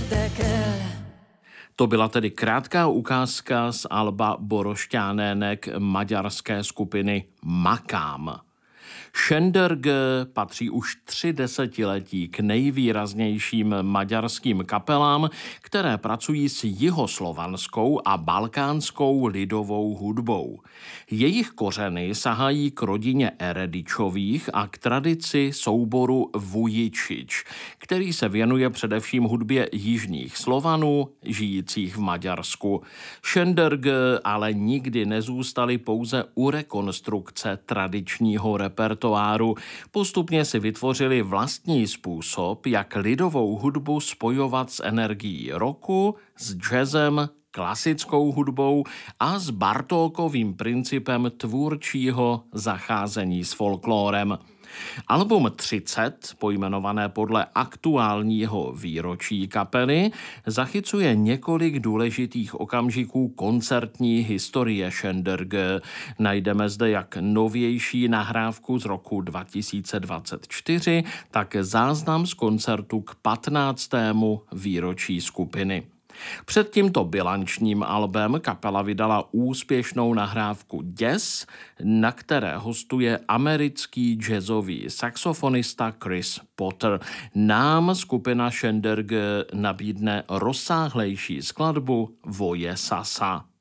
To byla tedy krátká ukázka z alba Borošťánének maďarské skupiny Makám. Šenderg patří už 3 desetiletí k nejvýraznějším maďarským kapelám, které pracují s jihoslovanskou a balkánskou lidovou hudbou. Jejich kořeny sahají k rodině Eredičových a k tradici souboru Vujičič, který se věnuje především hudbě jižních Slovanů, žijících v Maďarsku. Šenderg ale nikdy nezůstali pouze u rekonstrukce tradičního repertoáru. Postupně si vytvořili vlastní způsob, jak lidovou hudbu spojovat s energií rocku, s jazzem, klasickou hudbou a s Bartókovým principem tvůrčího zacházení s folklórem. Album 30, pojmenované podle aktuálního výročí kapely, zachycuje několik důležitých okamžiků koncertní historie Šenderg. Najdeme zde jak novější nahrávku z roku 2024, tak záznam z koncertu k 15. výročí skupiny. Před tímto bilančním albem kapela vydala úspěšnou nahrávku Děs, na které hostuje americký jazzový saxofonista Chris Potter. Nám skupina Šenderg nabídne rozsáhlejší skladbu Voje Sasa.